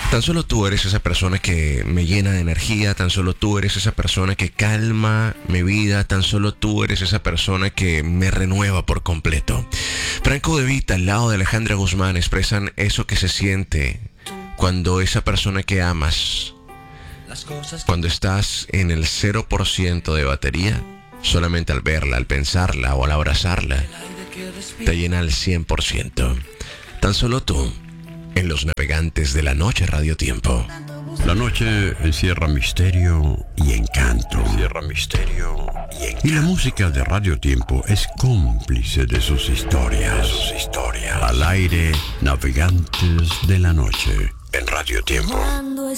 Tan solo tú eres esa persona que me llena de energía, tan solo tú eres esa persona que calma mi vida, tan solo tú eres esa persona que me renueva por completo. Franco De Vita al lado de Alejandra Guzmán expresan eso que se siente cuando esa persona que amas, cuando estás en el 0% de batería, solamente al verla, al pensarla o al abrazarla, te llena al 100%. Tan solo tú, en Los Navegantes de la Noche Radio Tiempo. La noche encierra misterio y encanto. Y la música de Radio Tiempo es cómplice de sus historias. Al aire, Navegantes de la Noche en Radio Tiempo.